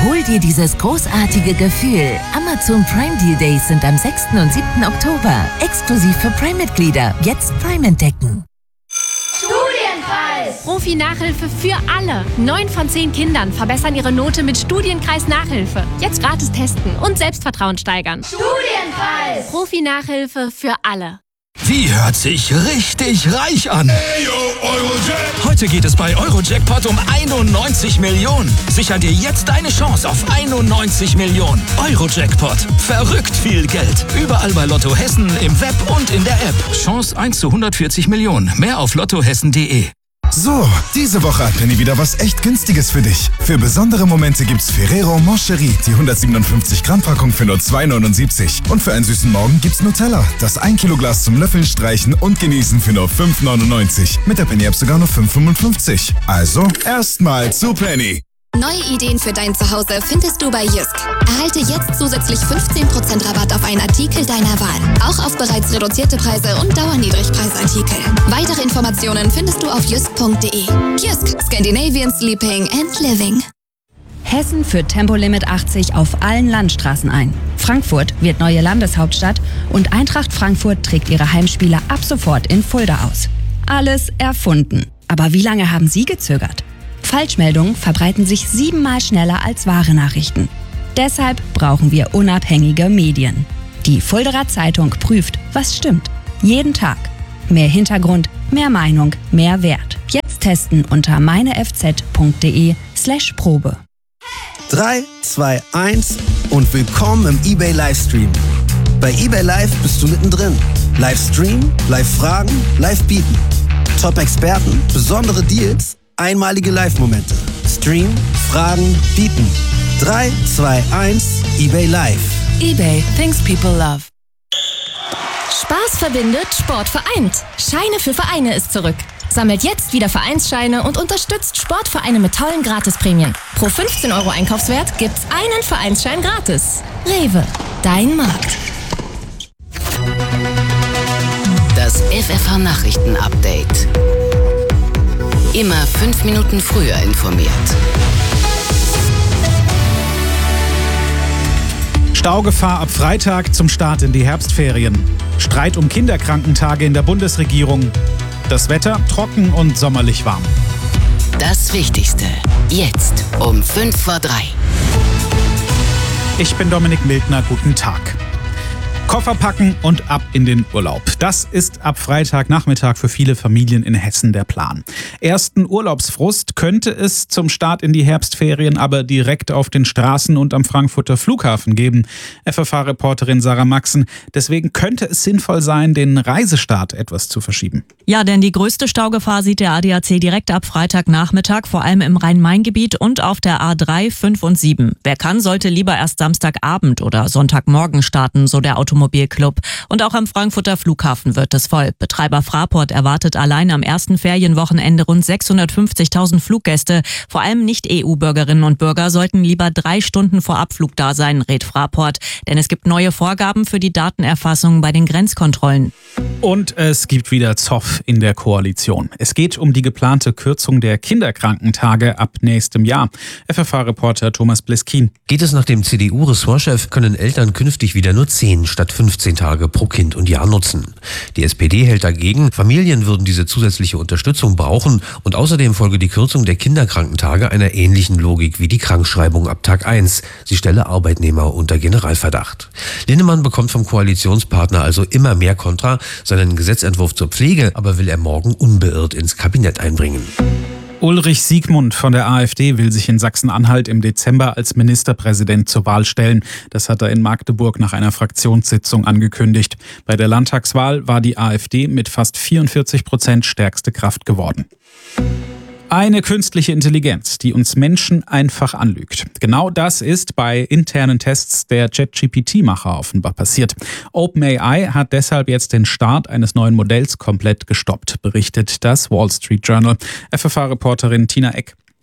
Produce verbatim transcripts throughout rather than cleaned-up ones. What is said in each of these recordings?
Hol dir dieses großartige Gefühl. Amazon Prime Deal Days sind am sechsten und siebten Oktober. Exklusiv für Prime-Mitglieder. Jetzt Prime entdecken. Studienkreis! Profi-Nachhilfe für alle. Neun von zehn Kindern verbessern ihre Note mit Studienkreis-Nachhilfe. Jetzt gratis testen und Selbstvertrauen steigern. Studienkreis! Profi-Nachhilfe für alle. Die hört sich richtig reich an. Heute geht es bei Eurojackpot um einundneunzig Millionen. Sicher dir jetzt deine Chance auf einundneunzig Millionen. Eurojackpot. Verrückt viel Geld. Überall bei Lotto Hessen, im Web und in der App. Chance eins zu hundertvierzig Millionen. Mehr auf lottohessen punkt de. So, diese Woche hat Penny wieder was echt Günstiges für dich. Für besondere Momente gibt's Ferrero Moncherie, die hundertsiebenundfünfzig Gramm Packung für nur zwei neunundsiebzig. Und für einen süßen Morgen gibt's Nutella, das ein Kilo Glas zum Löffeln, Streichen und Genießen für nur fünf neunundneunzig. Mit der Penny App sogar nur fünf fünfundfünfzig. Also, erstmal zu Penny. Neue Ideen für dein Zuhause findest du bei Jysk. Erhalte jetzt zusätzlich fünfzehn Prozent Rabatt auf einen Artikel deiner Wahl. Auch auf bereits reduzierte Preise und Dauerniedrigpreisartikel. Weitere Informationen findest du auf jysk punkt de. Jysk, Scandinavian Sleeping and Living. Hessen führt Tempolimit achtzig auf allen Landstraßen ein. Frankfurt wird neue Landeshauptstadt und Eintracht Frankfurt trägt ihre Heimspiele ab sofort in Fulda aus. Alles erfunden. Aber wie lange haben Sie gezögert? Falschmeldungen verbreiten sich siebenmal schneller als wahre Nachrichten. Deshalb brauchen wir unabhängige Medien. Die Fuldaer Zeitung prüft, was stimmt. Jeden Tag. Mehr Hintergrund, mehr Meinung, mehr Wert. Jetzt testen unter meinefz punkt de slash Probe. drei, zwei, eins und willkommen im eBay Livestream. Bei eBay Live bist du mittendrin. Livestream, Live-Fragen, Live-Bieten. Top-Experten, besondere Deals, einmalige Live-Momente. Stream, Fragen, Bieten. drei, zwei, eins, eBay Live. eBay, things people love. Spaß verbindet, Sport vereint. Scheine für Vereine ist zurück. Sammelt jetzt wieder Vereinsscheine und unterstützt Sportvereine mit tollen Gratisprämien. Pro fünfzehn Euro Einkaufswert gibt's einen Vereinsschein gratis. Rewe, dein Markt. Das F F H-Nachrichten-Update. Immer fünf Minuten früher informiert. Staugefahr ab Freitag zum Start in die Herbstferien. Streit um Kinderkrankentage in der Bundesregierung. Das Wetter trocken und sommerlich warm. Das Wichtigste jetzt um fünf vor drei. Ich bin Dominik Mildner, guten Tag. Koffer packen und ab in den Urlaub. Das ist ab Freitagnachmittag für viele Familien in Hessen der Plan. Ersten Urlaubsfrust könnte es zum Start in die Herbstferien aber direkt auf den Straßen und am Frankfurter Flughafen geben. F F H-Reporterin Sarah Maxen. Deswegen könnte es sinnvoll sein, den Reisestart etwas zu verschieben. Ja, denn die größte Staugefahr sieht der A D A C direkt ab Freitagnachmittag, vor allem im Rhein-Main-Gebiet und auf der A drei, fünf und sieben. Wer kann, sollte lieber erst Samstagabend oder Sonntagmorgen starten, so der Automobilclub. Und auch am Frankfurter Flughafen wird es voll. Betreiber Fraport erwartet allein am ersten Ferienwochenende rund sechshundertfünfzigtausend Fluggäste. Vor allem Nicht-E U-Bürgerinnen und Bürger sollten lieber drei Stunden vor Abflug da sein, rät Fraport. Denn es gibt neue Vorgaben für die Datenerfassung bei den Grenzkontrollen. Und es gibt wieder Zoff in der Koalition. Es geht um die geplante Kürzung der Kinderkrankentage ab nächstem Jahr. F F H-Reporter Thomas Bliskin. Geht es nach dem C D U-Ressortchef, können Eltern künftig wieder nur zehn statt fünfzehn Tage pro Kind und Jahr nutzen. Die S P D hält dagegen, Familien würden diese zusätzliche Unterstützung brauchen und außerdem folge die Kürzung der Kinderkrankentage einer ähnlichen Logik wie die Krankschreibung ab Tag eins. Sie stelle Arbeitnehmer unter Generalverdacht. Linnemann bekommt vom Koalitionspartner also immer mehr Kontra, seinen Gesetzentwurf zur Pflege aber will er morgen unbeirrt ins Kabinett einbringen. Ulrich Siegmund von der AfD will sich in Sachsen-Anhalt im Dezember als Ministerpräsident zur Wahl stellen. Das hat er in Magdeburg nach einer Fraktionssitzung angekündigt. Bei der Landtagswahl war die AfD mit fast vierundvierzig Prozent stärkste Kraft geworden. Eine künstliche Intelligenz, die uns Menschen einfach anlügt. Genau das ist bei internen Tests der ChatGPT-Macher offenbar passiert. OpenAI hat deshalb jetzt den Start eines neuen Modells komplett gestoppt, berichtet das Wall Street Journal. F F H-Reporterin Tina Eck.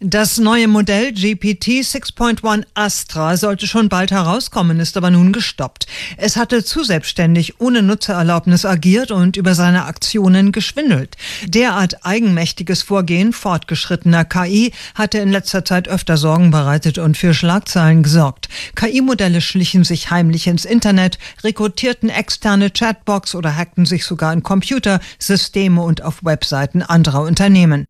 Das neue Modell G P T sechs Punkt eins Astra sollte schon bald herauskommen, ist aber nun gestoppt. Es hatte zu selbstständig ohne Nutzererlaubnis agiert und über seine Aktionen geschwindelt. Derart eigenmächtiges Vorgehen fortgeschrittener K I hatte in letzter Zeit öfter Sorgen bereitet und für Schlagzeilen gesorgt. K I-Modelle schlichen sich heimlich ins Internet, rekrutierten externe Chatbots oder hackten sich sogar in Computer, Systeme und auf Webseiten anderer Unternehmen.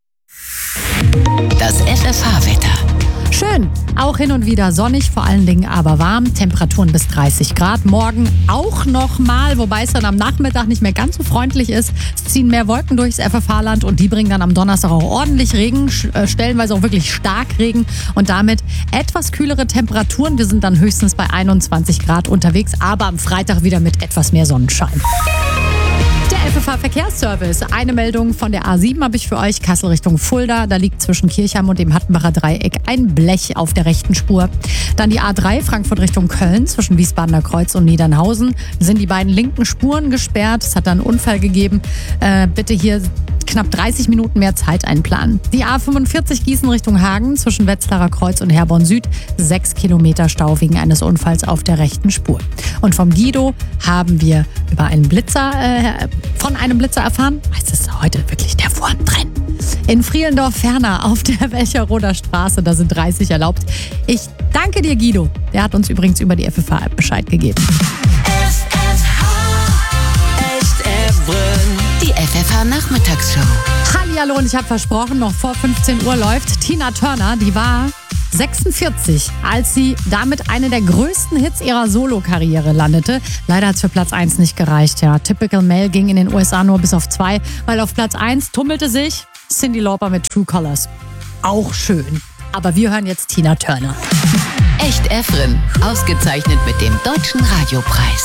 Das F F H-Wetter. Schön, auch hin und wieder sonnig, vor allen Dingen aber warm, Temperaturen bis dreißig Grad. Morgen auch noch mal, wobei es dann am Nachmittag nicht mehr ganz so freundlich ist. Es ziehen mehr Wolken durchs F F H-Land und die bringen dann am Donnerstag auch ordentlich Regen, stellenweise auch wirklich stark Regen und damit etwas kühlere Temperaturen. Wir sind dann höchstens bei einundzwanzig Grad unterwegs, aber am Freitag wieder mit etwas mehr Sonnenschein. Der F F H-Verkehrsservice. Eine Meldung von der A sieben habe ich für euch. Kassel Richtung Fulda. Da liegt zwischen Kirchheim und dem Hattenbacher Dreieck ein Blech auf der rechten Spur. Dann die A drei Frankfurt Richtung Köln. Zwischen Wiesbadener Kreuz und Niedernhausen sind die beiden linken Spuren gesperrt. Es hat da einen Unfall gegeben. Äh, bitte hier knapp dreißig Minuten mehr Zeit einplanen. Die A fünfundvierzig Gießen Richtung Hagen. Zwischen Wetzlarer Kreuz und Herborn Süd. Sechs Kilometer Stau wegen eines Unfalls auf der rechten Spur. Und vom Guido haben wir über einen Blitzer, äh, von einem Blitzer erfahren. Es ist heute wirklich der Vorntrenn. In Frielendorf-Ferner auf der Welcherroder Straße, da sind dreißig erlaubt. Ich danke dir, Guido. Der hat uns übrigens über die F F H-App Bescheid gegeben. F F H, echt Evren. Die F F H-Nachmittagsshow. Hallihallo, und ich habe versprochen, noch vor fünfzehn Uhr läuft Tina Turner. Die war sechsundvierzig, als sie damit eine der größten Hits ihrer Solo-Karriere landete. Leider hat es für Platz eins nicht gereicht. Ja, Typical Male ging in den U S A nur bis auf zwei, weil auf Platz eins tummelte sich Cyndi Lauper mit True Colors. Auch schön. Aber wir hören jetzt Tina Turner. Echt Evren, ausgezeichnet mit dem Deutschen Radiopreis.